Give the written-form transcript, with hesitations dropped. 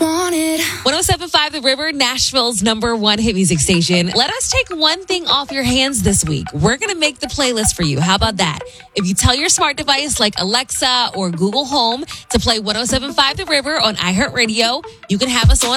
107.5 The River, Nashville's #1 hit music station. Let us take one thing off your hands this week. We're going to make the playlist for you. How about that? If you tell your smart device like Alexa or Google Home to play 107.5 The River on iHeartRadio, you can have us on